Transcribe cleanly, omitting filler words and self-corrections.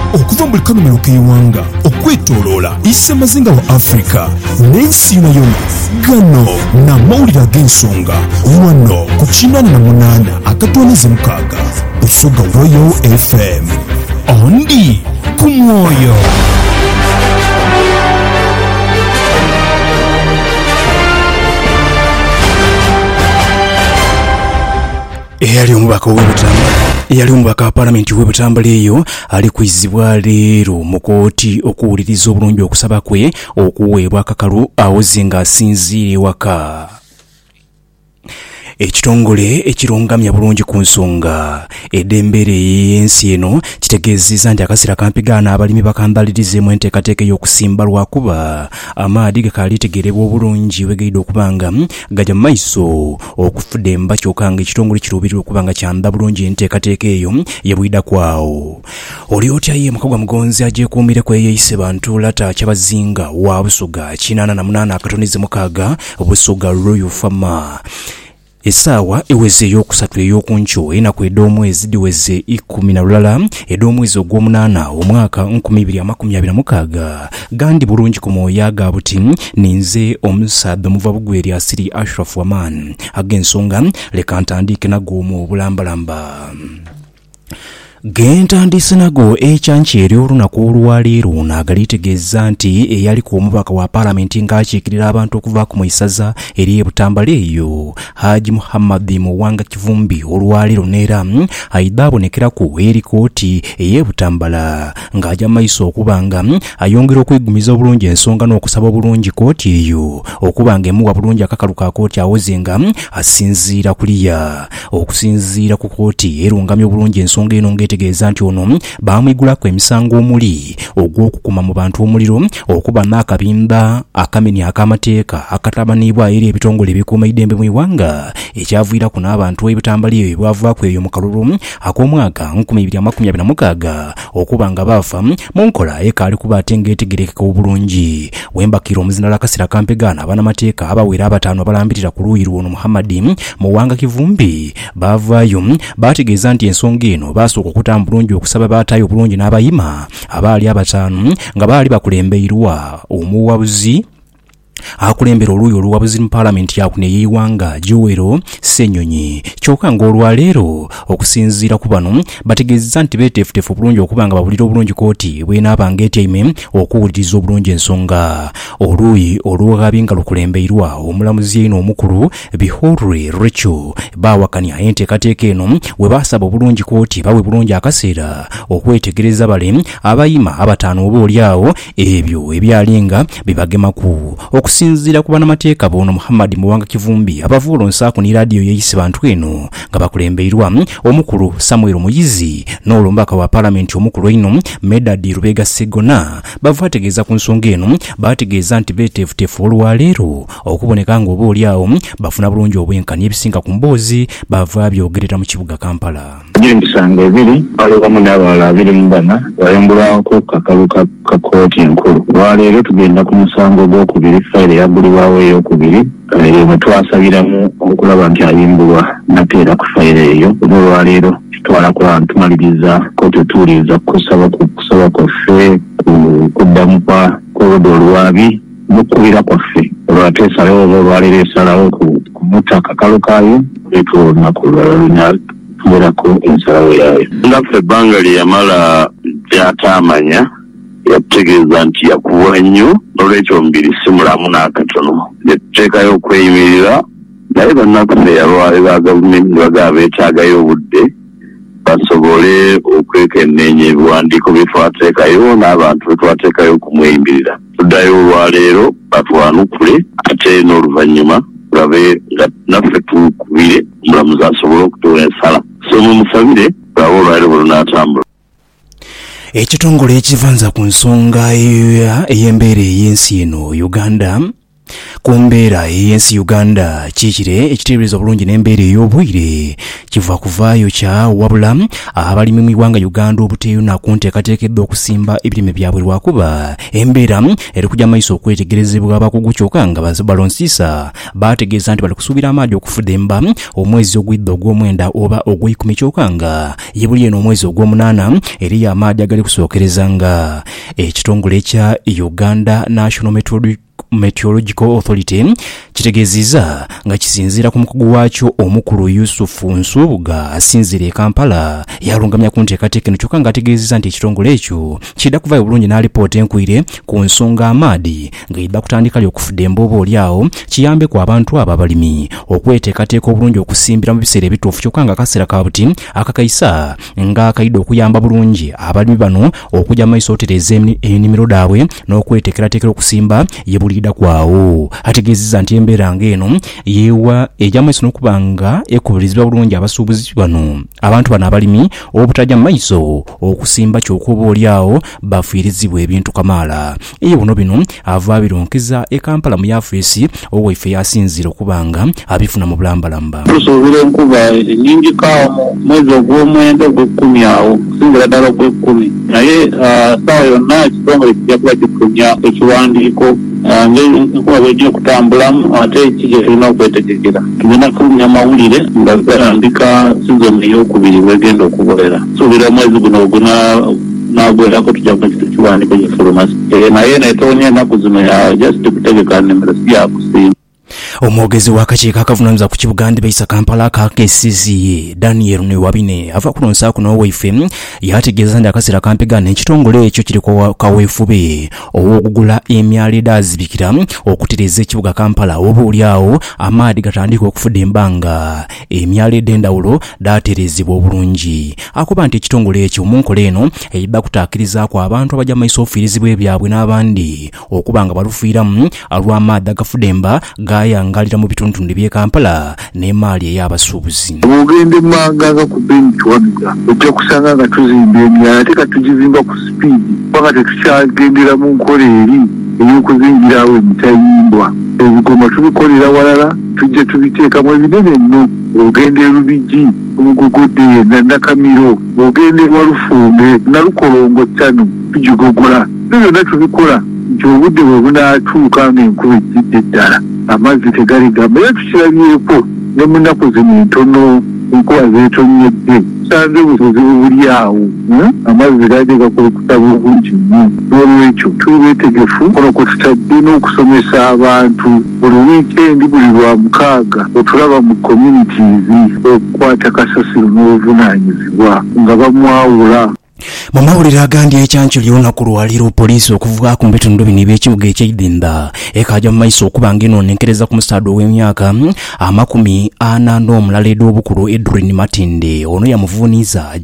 okuva mu kanomero k'eiwanga okwetooloola issa mazinga wa Afrika n'ensi nayo gano n'amawulire ag'ensonga wano ku 88.6 Busoga Royal FM ondi ku mwoyo. Eyali omubaka wa Paalamenti w'e Butambala eyo ali kwizibwa leero mu kooti okuwuliriza obulungi okusaba kwe okuweebwa akakalu awoze ng'asinziira ewaka. Ekitongole ekirongamya bulungi ku nsonga eddembere y'ensi eno kitegeezezza nti akaseera kampigaana abalimi bakambalirizemu enteekateeka y'okusimba lwakuba amaadi gakaali tegeerebwa obulungi wegeidde okuba nga gajja mu maiso okufudemba kyokka nga ekitongole kiruubirirwa okuba nga kyamba bulungi enteekateeka eyo yebwidakwawo. Oli otya ye Mukagwa Mugonzi agyekuumire ku eyeeyise bantu lata kyabazinga wa Busoga 88.6 Busoga Royal Farmer. Esaawa eweze eyokusatu ey'okunkyo enaku ed'omwezi diweze 10 ed'omwezi ogw'omunaana omwaka 2026 gandi bulungi ku mwoyo aga buti ninze omusaadde muva bugweri asiri Ashraf Waman ag'ensonga leka ntandike nagwo bulambalamba. Gentandise nago ekyanki ery'olunaku olwaleero nagalitegeeza nti eyali ku omubaka wa Paalamenti ng'akiikirira abantu okuva ku mwisaza eri e Butambala eyo Haji Muhammad Muwanga Kivumbi olwaleero neera aidha abonekeraku eri kooti ey'e Butambala ng'ajja maiso okuba nga ayongera okwegumiza obulungi ensonga n'okusaba obulungi kooti eyo okuba nga emuwa bulungi akakalu ka kooti awoze nga asinziira kuliya okusinziira ku kooti erungamya obulungi ensonga eno tegeeza nti ono baamwigulako emisango omuli ogw'okukuma mu bantu omuliro okuba n'akabinda akamenya ak'amateeka akatabanibwa eri ebitongole ebikuuma eddembe mu iwanga ekyaviirako n'abantu ebitambala ebyo bwavaako eyo mu kalulu ak'omwaka 2026 okuba nga baafa mu nkola ekaali kuba ate ng'etegerekeka obulungi. Wembakira omuzindala akaseera kampegaana abanamateeka abawera 5 abalambirira ku luuyi lwono Muhammad Muwanga Kivumbi baavaayo baategeeza nti ensonga eno baasooka okutamba bulungi okusaba baataayo obulungi n'abayima abaali 5 nga baali bakulembeirwa omuwabuzi akulembera oluuyi oluwabuzi mu Paalamenti yakune y'eiwanga Joero Ssenyonyi kyokka ng'olwaleero okusinziira ku bano bategeezezza nti beeteefuteefu bulungi okuba nga bawulira obulungi kooti bw'enaabanga etyaime okuwuliriza obulungi ensonga. Oluuyi olw'ogabi nga lukulembeirwa omulamuzi eno omukulu Bihorwe Rachel baawakanya enteekateeka eno we baasaba obulungi kooti bawe bulungi akaseera okwetegereza bale abayima 5 oba oliawo ebyo ebyali nga bibagemaku. Okusinziira ku banamateeka bono Muhammad Muwanga Kivumbi abavuula onsaako ne radio yeeyise bantu eno nga bakulembeirwa omukulu Samuel Muyizi n'olumbaka wa Paalamenti omukulu eno Medad Rubega Segona bavaategeeza ku nsonga eno baategeeza nti beeteefuteefu olwaleero okuboneka nga oba oliawo bafuna bulungi obwenkanya ebisinga ku mboozi bava byogerera mu kibuga Kampala. Emisango 2 waliwo n'abalala 24 bayambulwako kakalu ka kooti enkulu. Olwaleero tugenda ku musango gw'okubiri fayiro yaggulibwawo ey'okubiri mwe twasabiramu okulaba nti ayimbulwa nateera ku fayiro eyo. Olwaleero kitwala ku tumaliriza kooti otuwuliriza kusaba kwaffe kuddamu kwa kolodo olwabi n'okubira kwaffe olwateesalawo oba olwaleero esalawo kumutta akakalu kaayo leeta olunaku olwala tubeerako ensalawo yaayo. Naffe ebbanga lye yamala gy'ataamanya yategeeza nti yakuwa nnyo n'olwekyo omubiri si mulamu n'akatono netuteekayo okweyimirira naye bannaffe yalwale ba gavumenti ne bagaba beetaagayo obudde basobole okwekenneenya ebiwandiiko bye twateekayo n'abantu be twateekayo okumweyimirira. Tuddayo olwaleero batwanukule ate n'oluvannyuma tulabe nga naffe tukubire omulamuzi asobole okutuwa ensala so mumusabire tulabe olwaleero bwe lunaatambula. Ekitongole ekivanza ku nsonga ey'embeera ey'ensi eno Uganda ku mbeera y'ensi Uganda kiikire ekiteebereza obulungi n'embeera ey'obwire kiva kuvaayo kya wabula abalimi mu ggwanga Uganda obuteeyonaku nteekateekeddwa okusimba ebirime byabwe lwakuba embeera eri kujja maaso okwetegerezebwa abakugu kyokka nga balonsiisa baategeeza nti bali kusuubira amaadi okufudemba omwezi ogw'edda ogw'omwenda oba ogw'ekumi kyokka nga ye buli eno omwezi ogw'omunaana eri amaadi agali kusookerezanga. Ekitongole kya Uganda National Meteorological Authority kitegeezezza nga kisinziira ku mukugu waakyo omukulu Yusufu Nsubuga asinzira e Kampala yalungamya ku nteekateeka eno kyokka nga ategeezezza nti ekitongole ekyo kidda kuvaayo bulungi n'alipoota enkwire ku nsonga amaadi nga idda kutandika okufudemba oba oliawo kiyambe ku abantu abo abalimi okweteekateeka obulungi okusimbira mu biseera ebituufu kyokka nga akaseera kabuti akakayisa nga akayidde okuyamba bulungi abalimi bano okujja maaso otereza ennimiro dhaabwe n'okweteekerateekera okusimba ye bulida kwawo. Ategeezezza nti embeera ng'eno yeewa ejja maaso n'okuba nga ekubirizibwa bulungi abasuubuzi bano abantu bano abalimi obutajja maaso okusimba kyokka oba oliawo bafiirizibwa ebintu kamaala. Buno bino ava bironkeza e Kampala mu yafeesi owaife yasinzira okuba nga abifuna mu bulambalamba. Tusuubira enkuba ennyingi kaawa mu mwezi ogw'omwenda ogw'ekkumi awo okusingira ddala ogw'ekkumi naye saawa yonna ekitongole kijja kuba kifunya ekiwandiiko ng'enkuba bw'ejja okutambulamu ate kijja tulina okwetegekera. Tugenda kufulumya mawulire nga galambika sizoni ey'okubiri bw'egenda okubolera. Tusuubira omwezi guno nagwerako tujja kuba kiwandiiko gifuluma naye netoonya ennaku zino ya just kutegeka nnimiro si yakusimba. Omwogezi w'akakiiko akavunaanyizibwa ku Kibuganda bayisa Kampala ka KCCA Daniel Newabine ava kulonsa kuno waife yategeeza nti akaseera kampigana ekitongole ekyo kiri kaweefube ow'okugula emyala edazibikira okutereeza ekibuga Kampala oba oliawo amaadi gatandika okufudemba nga emyala ed'endawulo daatereezebwa obulungi. Akuba nti ekitongole ekyo mu nkola eno edda kutaakirizaako abantu abajja maaso ofiirizibwa ebyabwe n'abandi okuba nga balufiiramu alw'amaadi agafudemba gayangalira mu bitundu by'e Kampala n'emaali ey'abasuubuzi. Ogende manga agakuba emitwamiga ojja kusanga nga tuzimba emyala ate katugizimba ku sipiidi paka tetukyagendera mu nkola eri ey'okuzingirawo emitayimbwa. Ebigoma tubikolera walala tujja tubiteekamu ebinene nno. Ogende Lubigi omugogodde yenna Nakamiro ogende Walufumbe Nalukolongo ttano tugigogola byonna tubikola nti obudde bwe bunaatuuka ng'enkuba ejjidde ddala amazzi tegaligamba era tukirabyeko ne mu nnaku zino entono enkuba zeetonyedde tusanze obuzibu buli awo amazzi gaje gakulukuta bulungi nnyo. N'olwekyo tuli beetegefu kono kwe tutadde n'okusomesa abantu buli wiikendi buli lwamukaaga otulaba mu communities okukwata kasasiro n'obuvunaanyizibwa nga bamwawula. Mu mawulire agandi ekyancu ly'olunaku lwaliro poliisi okuvuga ku bitundu bino eby'ekibuga eky'Idinda ekajja mu maaso okuba ng'enonenkereza ku musaado w'emyaka 40 n'omulala ed'obukulu Edwin Matinde ono yamuvuuniza